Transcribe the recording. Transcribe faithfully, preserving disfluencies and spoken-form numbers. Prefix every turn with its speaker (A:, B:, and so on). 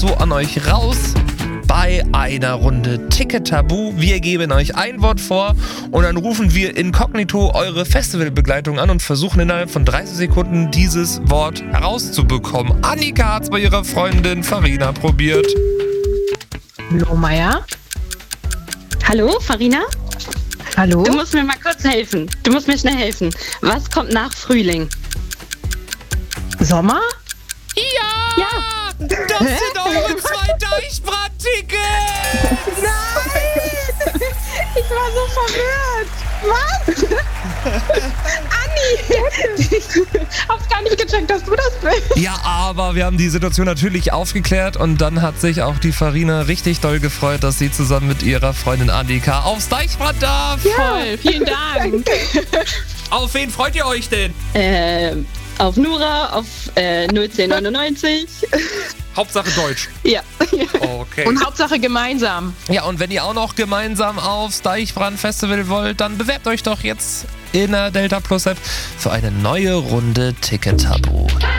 A: so an euch raus bei einer Runde Ticket Tabu. Wir geben euch ein Wort vor und dann rufen wir inkognito eure Festivalbegleitung an und versuchen innerhalb von dreißig Sekunden dieses Wort herauszubekommen. Annika hat es bei ihrer Freundin Farina probiert.
B: Lohmeier.
C: Hallo, Farina?
B: Hallo?
C: Du musst mir mal kurz helfen. Du musst mir schnell helfen. Was kommt nach Frühling?
B: Sommer?
A: Ja!
C: Ja.
A: Das sind eure zwei Deichbrand-Tickets!
B: Nein! Ich war so verwirrt. Was? Anni! Ich hab's gar nicht gecheckt, dass du das bist.
A: Ja, aber wir haben die Situation natürlich aufgeklärt und dann hat sich auch die Farina richtig doll gefreut, dass sie zusammen mit ihrer Freundin Annika aufs Deichbrand darf.
B: Voll, vielen Dank.
A: Auf wen freut ihr euch denn?
C: Ähm, auf Nura, auf äh, null zehn neunundneunzig.
A: Hauptsache Deutsch.
C: Ja.
A: Okay.
B: Und Hauptsache gemeinsam.
A: Ja, und wenn ihr auch noch gemeinsam aufs Deichbrand Festival wollt, dann bewerbt euch doch jetzt in der Delta Plus App für eine neue Runde Ticket Tabu.